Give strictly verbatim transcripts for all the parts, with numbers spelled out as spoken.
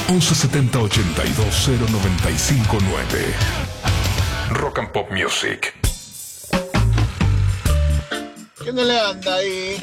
once setenta ochenta y dos cero noventa y cinco nueve. Rock and Pop Music. ¿Quién le anda ahí?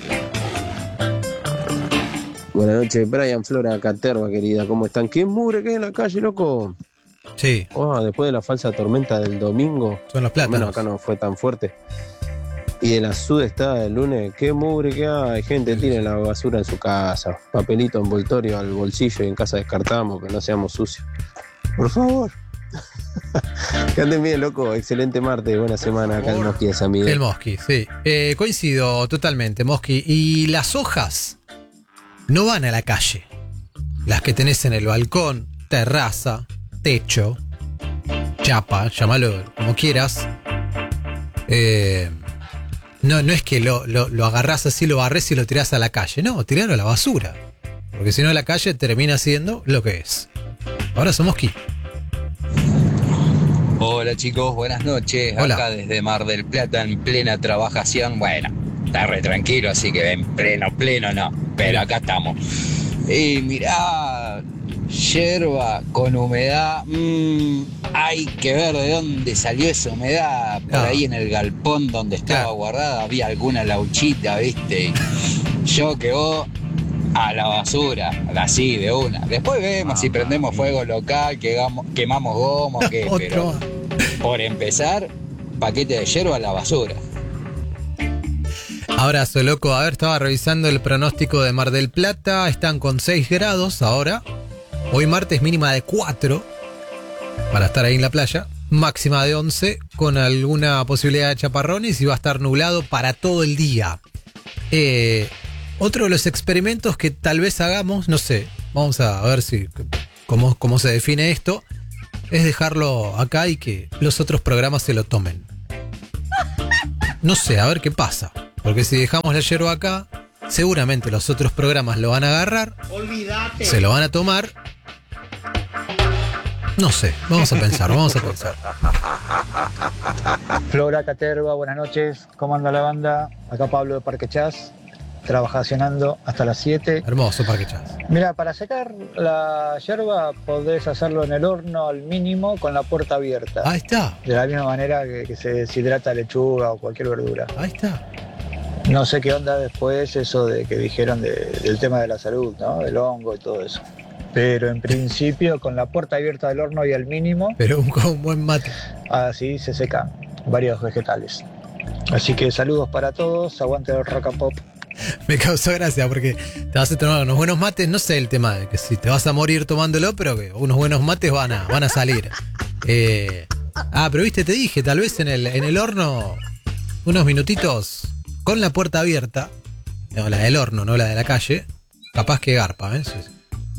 Buenas noches, Brian Flora, Caterva, querida, ¿cómo están? ¿Qué mugre que hay en la calle, loco? Sí. Oh, después de la falsa tormenta del domingo. Son los plátanos. Bueno, acá no fue tan fuerte. Y el azul está el lunes. Qué mugre que hay. Gente, tiren la basura en su casa. Papelito envoltorio al bolsillo y en casa descartamos, que no seamos sucios. Por favor. Que anden bien, loco. Excelente martes. Buena semana. Acá el Mosqui de San Miguel. El Mosqui, sí. Eh, coincido totalmente, Mosqui. Y las hojas no van a la calle. Las que tenés en el balcón, terraza, techo, chapa, llámalo como quieras. Eh, no, no es que lo, lo, lo agarrás así, lo barrés y lo tirás a la calle. No, tirarlo a la basura. Porque si no, la calle termina siendo lo que es. Ahora somos Mosqui. Hola chicos, buenas noches. Hola. Acá desde Mar del Plata en plena trabajación. Bueno, está re tranquilo, así que en pleno, pleno no. Pero acá estamos. Y mirá, yerba con humedad. Mmm, hay que ver de dónde salió esa humedad. Por Ah. ahí en el galpón donde estaba Claro. guardada había alguna lauchita, ¿viste? Yo que vos a la basura, así de una. Después vemos si prendemos fuego local, quemamos, quemamos goma o qué, pero Otro. por empezar, paquete de yerba a la basura. Abrazo, loco. A ver, estaba revisando el pronóstico de Mar del Plata. Están con seis grados ahora. Hoy martes mínima de cuatro para estar ahí en la playa. Máxima de once con alguna posibilidad de chaparrones y va a estar nublado para todo el día. Eh, otro de los experimentos que tal vez hagamos, no sé, vamos a ver si cómo, cómo se define esto, es dejarlo acá y que los otros programas se lo tomen. No sé, a ver qué pasa. Porque si dejamos la yerba acá, seguramente los otros programas lo van a agarrar, Olvídate. se lo van a tomar. No sé, vamos a pensar, vamos a pensar. Flora, Caterva, buenas noches. ¿Cómo anda la banda? Acá Pablo de Parque Chas, trabajacionando hasta las siete. Hermoso Parque Chas. Mira, para secar la yerba podés hacerlo en el horno al mínimo con la puerta abierta. Ahí está, De la misma manera que, que se deshidrata lechuga o cualquier verdura. ahí está. No sé qué onda después eso de que dijeron de- del tema de la salud, ¿no? Del hongo y todo eso. Pero en principio con la puerta abierta del horno y al mínimo, Pero un, con un buen mate. así se secan varios vegetales. Así que saludos para todos, aguante el rock and pop. Me causó gracia porque te vas a tomar unos buenos mates. No sé el tema de que si te vas a morir tomándolo, pero que unos buenos mates van a, van a salir. Eh, ah, pero viste, te dije, tal vez en el, en el horno, unos minutitos con la puerta abierta. No, la del horno, no la de la calle. Capaz que garpa, ¿eh? Sí, sí.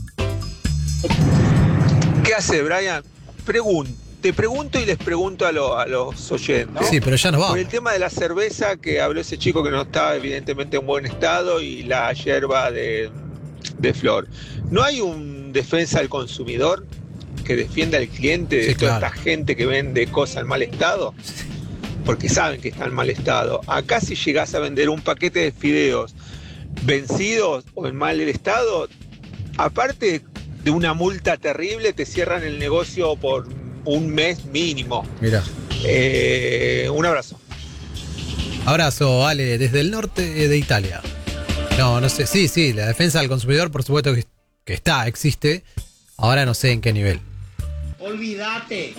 ¿Qué hace, Brian? Pregun- te pregunto y les pregunto a, lo- a los oyentes. Sí, pero ya nos Por vamos. el tema de la cerveza que habló ese chico que no está evidentemente en buen estado y la yerba de, de Flor. ¿No hay un defensa del consumidor que defienda al cliente de Sí, toda claro. esta gente que vende cosas en mal estado? Porque saben que está en mal estado. Acá si llegás a vender un paquete de fideos vencidos o en mal estado, aparte de una multa terrible, te cierran el negocio por un mes mínimo. Mira. Eh, un abrazo. Abrazo, Ale, desde el norte de Italia. No, no sé. Sí, sí, la defensa del consumidor, por supuesto que, que está, existe. Ahora no sé en qué nivel. Olvídate.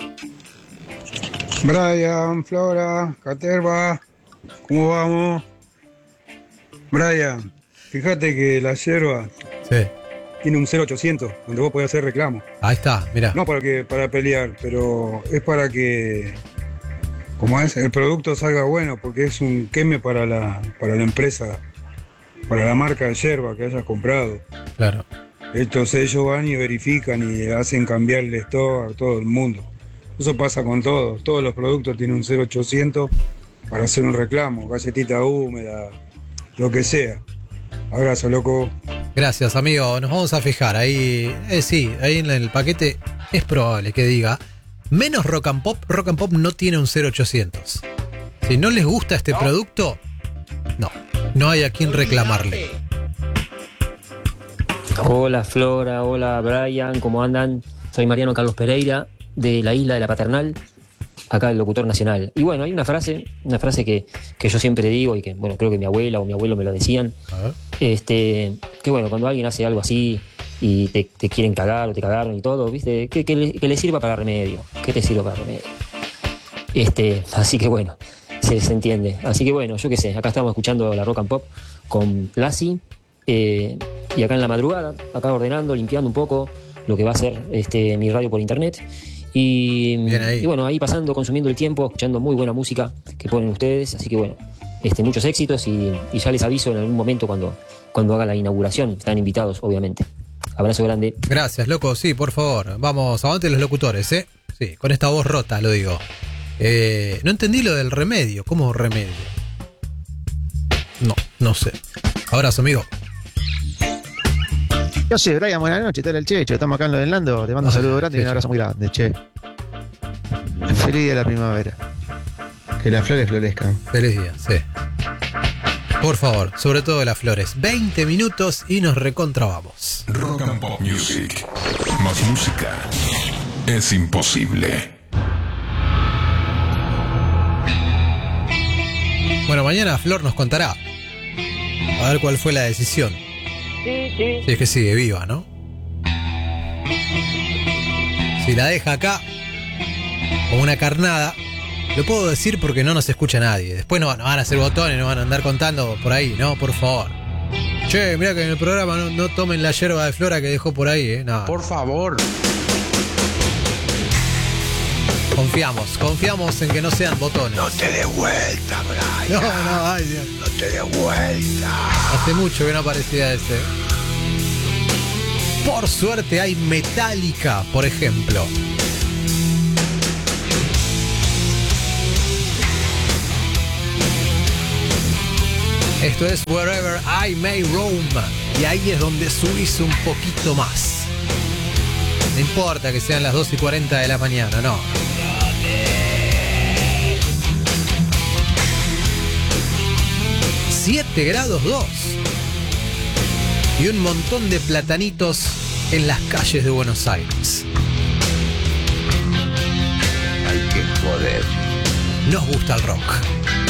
Brian, Flora, Caterva, ¿cómo vamos? Brian, fíjate que la yerba Sí. tiene un cero ochocientos, donde vos podés hacer reclamo. Ahí está, mira. No para que para pelear, pero es para que, como es, el producto salga bueno, porque es un queme para la, para la empresa, para la marca de yerba que hayas comprado. Claro. Entonces ellos van y verifican y hacen cambiar el stock a todo el mundo. Eso pasa con todos. Todos los productos tienen un cero ochocientos para hacer un reclamo, galletita húmeda, lo que sea. Abrazo, loco. Gracias, amigo. Nos vamos a fijar. Ahí, eh, sí, ahí en el paquete es probable que diga menos Rock and Pop. Rock and Pop no tiene un cero ochocientos. Si no les gusta este producto, no. No hay a quien reclamarle. Hola Flora, hola Brian, ¿cómo andan? Soy Mariano Carlos Pereira, de la isla de la Paternal, acá el locutor nacional. Y bueno, hay una frase, una frase que, que yo siempre digo y que, bueno, creo que mi abuela o mi abuelo me lo decían. Este, que bueno, cuando alguien hace algo así y te, te quieren cagar o te cagaron y todo, ¿viste? Que, que, le, que le sirva para remedio. ¿Qué te sirva para remedio? Este, así que bueno, se, se entiende. Así que bueno, yo qué sé, acá estamos escuchando la Rock and Pop con Lassi, eh, y acá en la madrugada, acá ordenando, limpiando un poco lo que va a ser este, mi radio por internet. Y, y bueno, ahí pasando, consumiendo el tiempo, escuchando muy buena música que ponen ustedes. Así que bueno, este, muchos éxitos y, y ya les aviso en algún momento cuando, cuando haga la inauguración. Están invitados, obviamente. Abrazo grande. Gracias, loco. Sí, por favor. Vamos, aguante los locutores, ¿eh? Sí, con esta voz rota lo digo. Eh, no entendí lo del remedio. ¿Cómo remedio? No, no sé. Abrazo, amigo. Yo sé, Brian, buenas noches, tal el Checho, estamos acá en lo del Nando, te mando un saludo grande y un abrazo muy grande, che. Feliz día de la primavera. Que las flores florezcan. Feliz día, sí. Por favor, sobre todo las flores. veinte minutos y nos recontrabamos. Rock and Pop Music. Más música es imposible. Bueno, mañana Flor nos contará. A ver cuál fue la decisión. Sí, sí. Si es que sigue viva, ¿no? Si la deja acá, como una carnada, lo puedo decir porque no nos escucha nadie. Después no, no van a hacer botones, no van a andar contando por ahí, ¿no? Por favor. Che, mira que en el programa no, no tomen la yerba de Flora que dejó por ahí, ¿eh? No. Por favor. Confiamos, confiamos en que no sean botones. No te dé vuelta, Brian. No, no, ay Dios. No te dé vuelta. Hace mucho que no aparecía ese. Por suerte hay Metallica, por ejemplo. Esto es Wherever I May Roam. Y ahí es donde subís un poquito más. No importa que sean las dos y cuarenta de la mañana, no. siete grados dos. Y un montón de platanitos en las calles de Buenos Aires. Hay que joder. Nos gusta el rock.